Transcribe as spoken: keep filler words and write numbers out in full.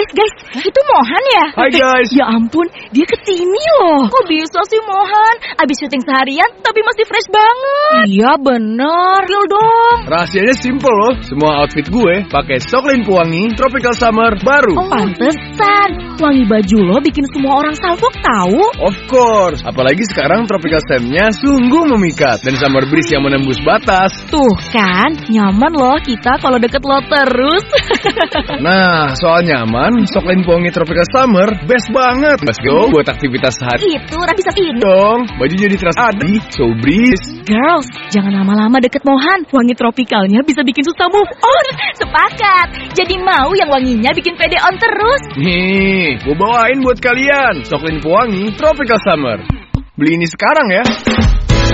Guys, itu Mohan ya? Hai guys. Ya ampun, dia kesini loh. Kok bisa sih Mohan? Abis syuting seharian tapi masih fresh banget. Iya bener. Gil dong. Rahasianya simple loh. Semua outfit gue pakai Soklin Pewangi Tropical Summer baru. Oh, pantesan. Wangi baju lo bikin semua orang salfok tahu. Of course. Apalagi sekarang Tropical Scent-nya sungguh memikat. Dan summer breeze yang menembus batas. Tuh kan, nyaman loh kita kalau deket lo terus. Nah, soal nyaman, Soklin Pewangi Tropical Summer best banget. Let's go buat aktivitas sehari. Itu bisa ini dong. Baju jadi terasa adi, so breeze. Girls, jangan lama-lama deket Mohan. Wangi tropikalnya bisa bikin susah move on. Sepakat. Jadi mau yang wanginya bikin pede on terus. Nih, gue bawain buat kalian Soklin Pewangi Tropical Summer. Beli ini sekarang ya.